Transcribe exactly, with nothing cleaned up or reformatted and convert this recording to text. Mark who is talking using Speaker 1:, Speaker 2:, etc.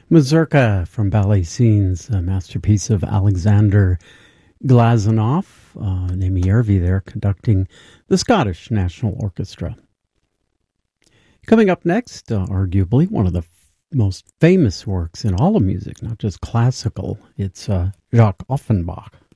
Speaker 1: Mazurka from Ballet Scenes, a masterpiece of Alexander Glazunov, uh, Naomi Järvi there conducting the Scottish National Orchestra. Coming up next, uh, arguably one of the f- most famous works in all of music, not just classical, it's uh, Jacques Offenbach.